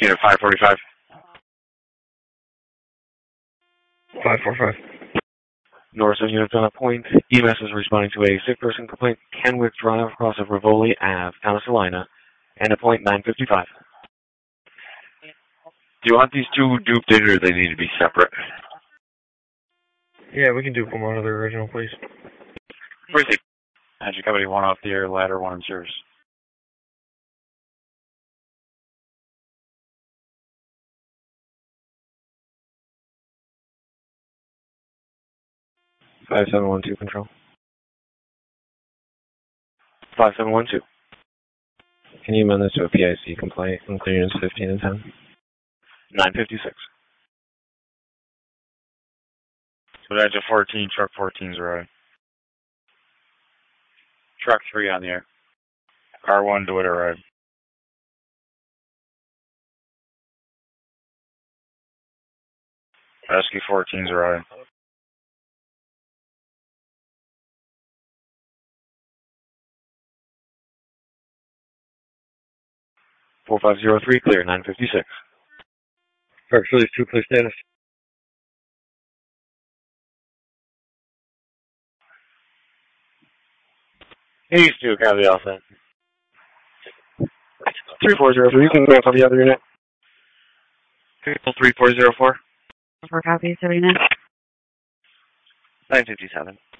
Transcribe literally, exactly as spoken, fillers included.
Unit five forty-five. five forty-five. North of Unit on a point. E M S is responding to a sick person complaint. Kenwick Drive across of Rivoli Avenue, Countess Salina, and a point nine fifty-five. Do you want these two duped in, or they need to be separate? Yeah, we can dupe them out of their original, please. Where's he? Magic Company, one off the air, ladder, one in service. five seven one two, control. five seven one two. Can you amend this to a P I C complaint on clearance fifteen and ten? nine fifty-six. So that's a fourteen, truck fourteen's arrived. Truck three on the air. Car one, DeWitt arrived. Rescue fourteen's arrived. four five zero three, clear, nine fifty-six. Park Phillies two, clear status. Hey, Stu, copy all set. three four zero three, can go for the other unit. three four zero four. For copy, Serena. nine fifty-seven.